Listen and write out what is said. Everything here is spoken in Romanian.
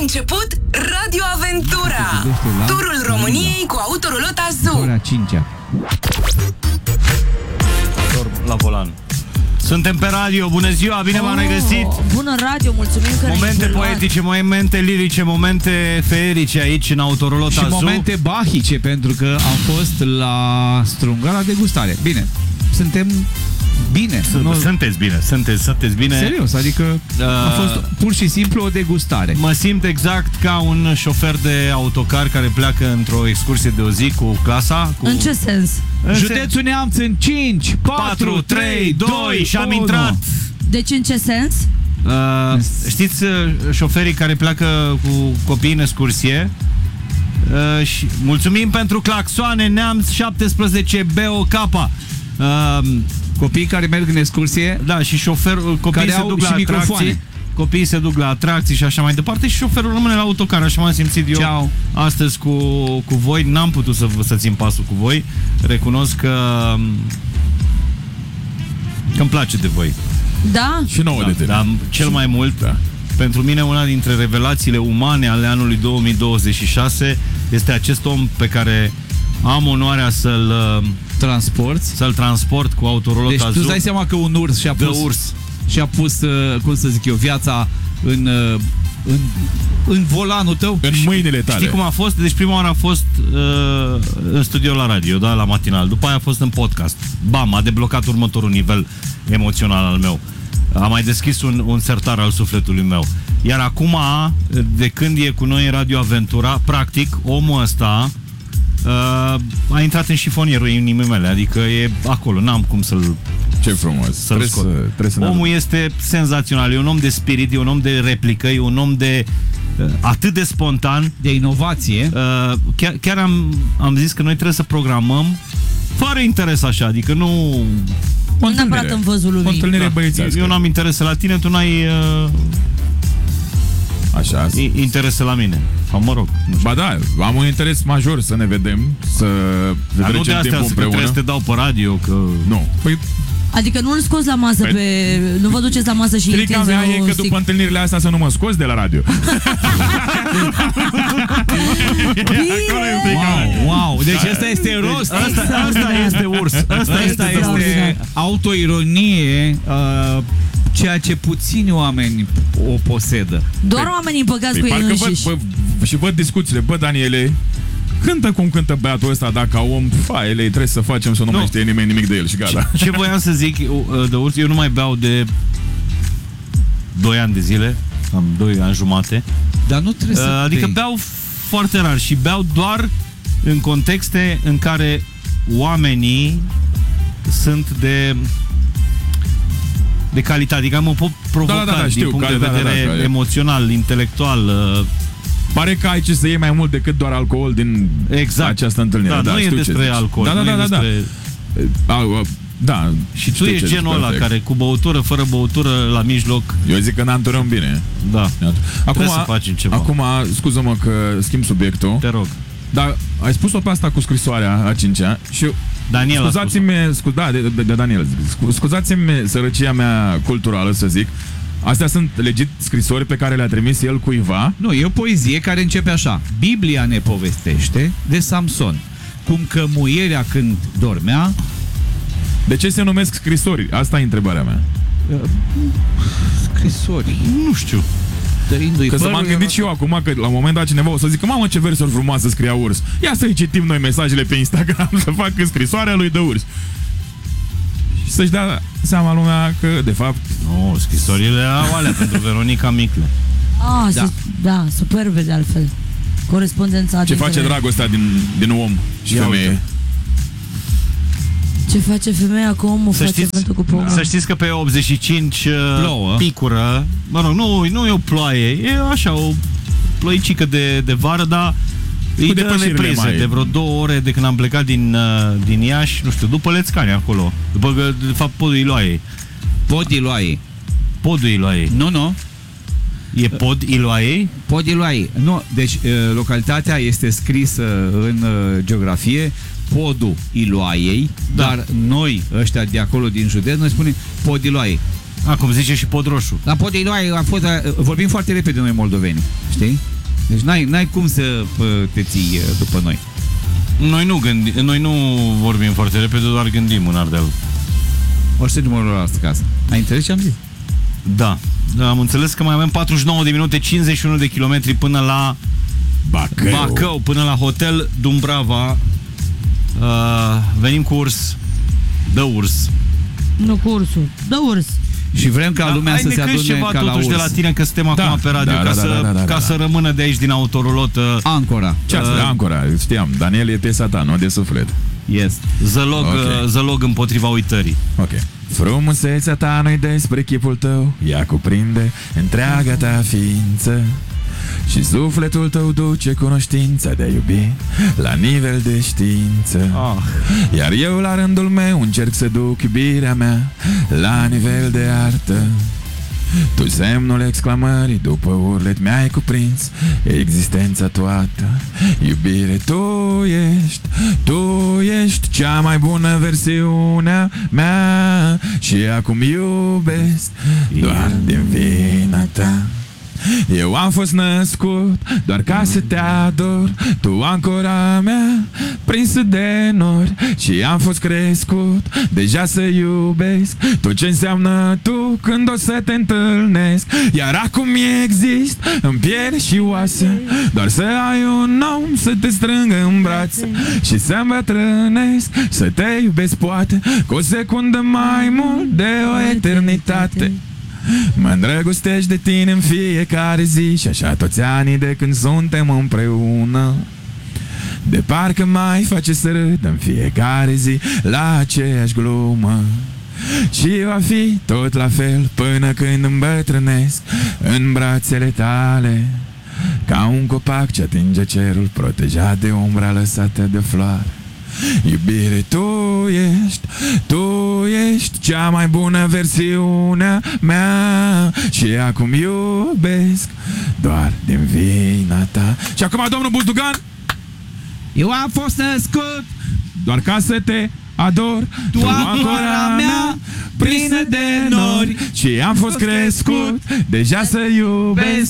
început Radio Aventura, turul României cu autorulota Zoo. Ora 5-a. La volan. Suntem pe radio, bună ziua, bine v-am regăsit. Bună radio, mulțumim că momente poetice, momente lirice, momente feerice aici în autorulota Zoo. Și momente bahice, pentru că am fost la Strunga la degustare. Bine, suntem bine. Sunteți bine. Serios, adică a fost pur și simplu o degustare. Mă simt exact ca un șofer de autocar care pleacă într-o excursie de o zi cu clasa. În ce sens? Județul Neamț în 5, 4, 3, 2 și am intrat. Deci în ce sens? Știți șoferii care pleacă cu copiii în excursie? Și mulțumim pentru claxoane, Neamț 17 BOK. Copiii care merg în excursie, da, și șoferul, copiii se duc la atracții, copiii se duc la atracții și așa mai departe și șoferul rămâne la autocar. Așa m-am simțit eu. Ciao. Astăzi cu voi. N-am putut să țin pasul cu voi. Recunosc că îmi place de voi. Da? Și nouă de tine. Dar cel mai mult, pentru mine una dintre revelațiile umane ale anului 2026 este acest om pe care am onoarea să-l transport cu autorolota Zoo. Deci tu îți dai seama că un urs și-a pus, cum să zic eu, viața în volanul tău, în mâinile tale. Știi cum a fost? Deci prima oară a fost în studio la radio, da, la matinal. După aia a fost în podcast. Bam, a deblocat următorul nivel emoțional al meu. A mai deschis un sertar al sufletului meu. Iar acum, de când e cu noi în Radio Aventura, practic, omul ăsta a intrat în șifonierul inimii mele. Adică e acolo, n-am cum să-l... Ce frumos. Trebuie să omul este senzațional, e un om de spirit, e un om de replică, e un om de atât de spontan, de inovație. Chiar am zis că noi trebuie să programăm fără interes așa, adică nu neapărat în văzul lumii. O întâlnire băiețească. Eu n-am interese la tine, tu n-ai așa, interese la mine. Mă rog. Ba da, am un interes major să ne vedem, să trecem timpul împreună. Trebuie să te dau pe radio, că... Nu. Păi... Adică nu-l scoți la masă nu vă duceți la masă și Trica mea e că după întâlnirile astea să nu mă scoți de la radio. Wow, deci asta este rost. Asta este urs. Asta este autoironie, ceea ce puțini oameni o posedă. Doar oamenii împăcați cu ei înșiși. Și văd discuțiile. Bă, Daniele, cântă cum cântă băiatul ăsta, dacă om, ele trebuie să facem să nu mai știe nimeni nimic de el și gata. Ce voiam să zic de urs, eu nu mai beau de 2 ani de zile, am 2 ani jumate. Dar nu trebuie să adică beau foarte rar și beau doar în contexte în care oamenii sunt de calitate, adică mă pot provoca din punct de vedere emoțional, intelectual. Pare că ai ce să iei mai mult decât doar alcool din această întâlnire. Da, nu e despre alcool. Da. Și tu ești genul ăla care cu băutură, fără băutură, la mijloc. Eu zic că n-anturăm bine. Da. Trebuie să facem ceva. Acum, scuză-mă că schimb subiectul. Te rog. Dar ai spus-o pe asta cu scrisoarea a 5-a și Daniel scuzați-mi sărăcia mea culturală, să zic. Astea sunt legit scrisori pe care le-a trimis el cuiva? Nu, e o poezie care începe așa. Biblia ne povestește de Samson, cum că muierea când dormea. De ce se numesc scrisori? Asta e întrebarea mea. Scrisori? Nu știu. Că să m-am gândit și eu acum că la un moment dat cineva o să zică: mamă, ce versuri frumoase scria Urs. Ia să-i citim noi mesajele pe Instagram, să fac scrisoarea lui de Urs. Și să-și dea seama lumea că, de fapt... Nu, scrisorile au alea pentru Veronica Micle. Da, superbe de altfel. Corespondența. Ce face dragostea din om și femeie? Ce face femeia cu omul face pentru cu pomul. Să știți că pe 85 plouă. Picură. Mă rog, nu e o ploaie, e așa o ploicică de vară, dar îi dă reprize de vreo 2 ore de când am plecat din Iași, nu știu, după Lețcani acolo. După, de fapt, podul Iloaiei. Podul Iloaiei. Nu. E pod Iloaiei? Pod Iloaiei. Nu, deci localitatea este scrisă în geografie Podul Iloaiei, dar noi, ăștia de acolo din județ, noi spunem Pod Iloaiei. Cum zice și Pod Roșu. La Pod Iloaiei vorbim foarte repede noi moldoveni, știi? Deci n-ai cum să te ții după noi. Noi nu vorbim foarte repede, doar gândim în Ardeal. O să numărul la casă. Ai înțeles ce am zis? Da. Am înțeles că mai avem 49 de minute, 51 de kilometri până la Bacău, până la Hotel Dumbrava. Venim cu urs. Dă urs. Nu cu ursul. Dă urs. Și vrem ca lumea să se adune ceva ca la urs. de la tine, că suntem acum pe radio, ca să rămână de aici din autorulotă. Ancora. Ce asta? Ancora, știam. Daniel e piesa ta, nu de suflet. Yes. Zălog împotriva uitării. Ok. Frumusețea ta nu-i despre chipul tău, ea cuprinde întreaga ta ființă. Și sufletul tău duce cunoștința de a iubi la nivel de știință. Iar eu la rândul meu încerc să duc iubirea mea la nivel de artă. Tu semnul exclamării după urlet mi-ai cuprins existența toată. Iubire, tu ești cea mai bună versiunea mea. Și acum iubesc doar din vina ta. Eu am fost născut doar ca să te ador, tu ancora mea, prinsă de nori. Și am fost crescut deja să iubesc tot ce înseamnă tu când o să te întâlnesc. Iar acum exist în piele și oasă, doar să ai un om să te strângă în brațe și să îmbătrânesc, să te iubesc poate cu o secundă mai mult de o eternitate. Mă îndrăgostești de tine în fiecare zi și așa toți anii de când suntem împreună. De parcă mai face să râd în fiecare zi la aceeași glumă. Și va fi tot la fel până când îmbătrânesc în brațele tale, ca un copac ce atinge cerul protejat de umbra lăsată de floare. Iubire, tu ești cea mai bună versiunea mea. Și acum iubesc doar din vina ta. Și acum, domnul Buzdugan, eu am fost născut doar ca să te ador, tu ancora mea, plină de nori. Și am fost crescut deja să iubesc